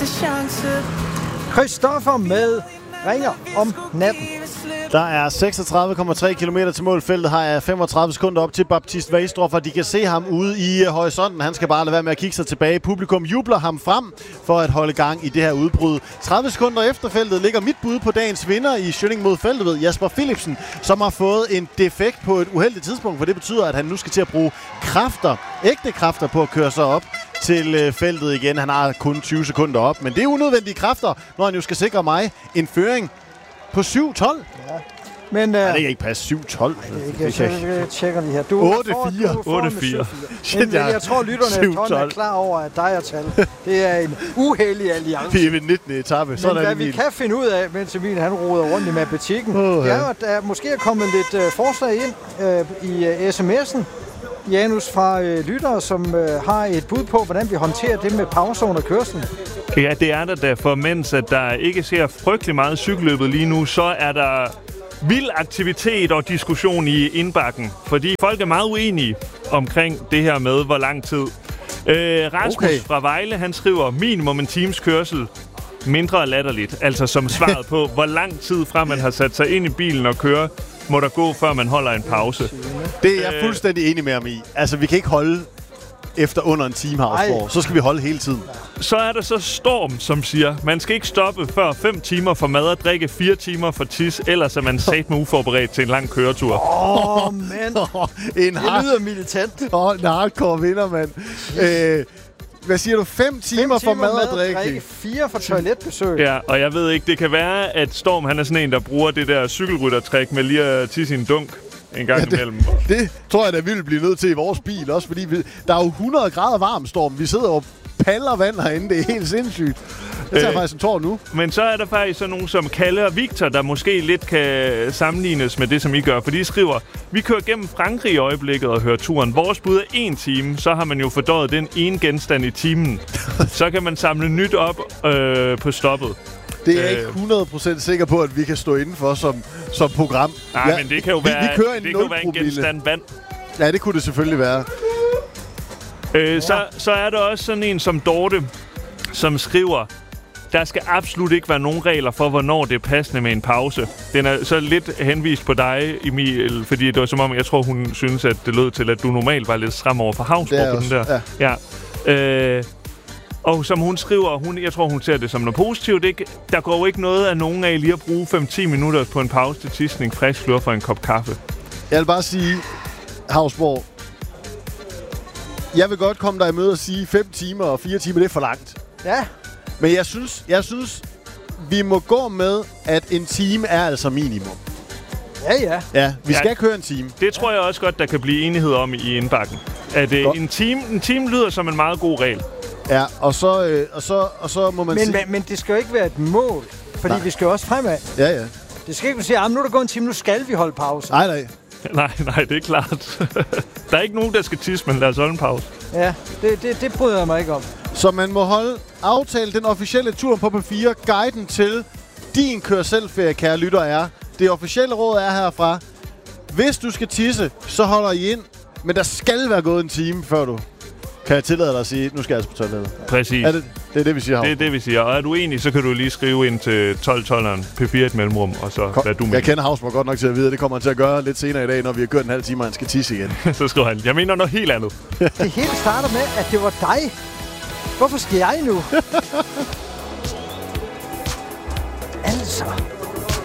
Christoffer med Ringer om natten. Der er 36,3 km til målfeltet. Har jeg 35 sekunder op til Baptiste Weisdorf, og de kan se ham ude i horisonten. Han skal bare lade være med at kigge sig tilbage. Publikum jubler ham frem for at holde gang i det her udbrud. 30 sekunder efter feltet ligger mit bud på dagens vinder i Schønning mod feltet ved Jasper Philipsen, som har fået en defekt på et uheldigt tidspunkt, for det betyder, at han nu skal til at bruge ægte kræfter på at køre sig op til feltet igen. Han har kun 20 sekunder op, men det er unødvendige kræfter, når han jo skal sikre mig en føring på 7-12. Ja. Men det kan ikke passe 7-12. Jeg tjekker lige her. 8-4. Men jeg tror, lytterne er klar over, at dig og tal. Det er en uheldig alliance. Vi er ved 19. etape. Men hvad vi kan finde ud af, mens Emil han roder rundt i matematikken, det er jo, at der måske er kommet lidt forslag ind i sms'en. Janus, fra lyttere, som har et bud på, hvordan vi håndterer det med pauser under kørslen. Ja, det er der da, for mens at der ikke ser frygtelig meget cykelløbet lige nu, så er der vild aktivitet og diskussion i indbakken. Fordi folk er meget uenige omkring det her med, hvor lang tid. Rasmus fra Vejle, han skriver, minimum en times kørsel, mindre latterligt. Altså som svaret på, hvor lang tid fra man har sat sig ind i bilen og kører, må der gå, før man holder en pause. Det er jeg fuldstændig enig med ham i. Altså, vi kan ikke holde efter under en time Havsborg. Så skal vi holde hele tiden. Så er der så Storm, som siger, man skal ikke stoppe før 5 timer for mad og drikke 4 timer for tis, ellers er man satme uforberedt til en lang køretur. Men det lyder militant. En hardcore vinder, mand. Hvad siger du? 5 timer for mad og drikke? 4 for toiletbesøg. Ja, og jeg ved ikke, det kan være, at Storm han er sådan en, der bruger det der cykelryttertræk med lige at tisse i en dunk en gang imellem. Det tror jeg da, vi vil blive nødt til i vores bil også, fordi der er jo 100 grader varm, Storm. Vi sidder og paller vand herinde. Det er helt sindssygt. Det tager faktisk en tår nu. Men så er der faktisk sådan nogen som Kalle og Victor, der måske lidt kan sammenlignes med det, som I gør. For de skriver, vi kører gennem Frankrig i øjeblikket og hører turen. Vores bud er 1 time, så har man jo fordøjet den ene genstand i timen. Så kan man samle nyt op på stoppet. Det er jeg ikke 100% sikker på, at vi kan stå indenfor som program. Nej, men det kan jo være en genstand vand. Ja, det kunne det selvfølgelig være. Så er der også sådan en som Dorte, som skriver, der skal absolut ikke være nogen regler for, hvornår det er passende med en pause. Den er så lidt henvist på dig, Emil, fordi det var som om, jeg tror, hun synes, at det lød til, at du normalt var lidt stram over for Havsborg på den der. Ja. Og som hun skriver, jeg tror, hun ser det som noget positivt. Der går jo ikke noget af nogen af lige at bruge 5-10 minutter på en pause til tidsning, frisk luft for en kop kaffe. Jeg vil bare sige, Havsborg, jeg vil godt komme dig i møde og sige 5 timer og 4 timer, det er for langt. Ja. Men jeg synes, vi må gå med, at en time er altså minimum. Ja, vi skal køre en time. Det tror jeg også godt, der kan blive enighed om i indbakken. At en time lyder som en meget god regel. Ja, og så må man sige... Men det skal jo ikke være et mål, fordi vi skal jo også fremad. Ja. Det skal ikke sige, nu er der gået en time, nu skal vi holde pause. Nej, det er klart. Der er ikke nogen, der skal tisse, men lad os holde en pause. Ja, det bryder jeg mig ikke om. Så man må aftale den officielle tur på P4. Guiden til din kør-selv-ferie, kære lytter, er. Det officielle råd er herfra. Hvis du skal tisse, så holder I ind. Men der skal være gået en time, før du kan jeg tillade dig at sige, nu skal jeg altså på toilettet. Præcis. Det er det, vi siger. Det er det, vi siger. Og er du enig, så kan du lige skrive ind til 12-12'eren P4 et mellemrum, og så hvad du mener. Jeg kender Havsborg godt nok til at vide, at det kommer han til at gøre lidt senere i dag, når vi har kørt en halv time, og han skal tisse igen. Så skriver han, jeg mener noget helt andet. Det hele starter med, at det var dig. Hvorfor skal jeg nu? Altså.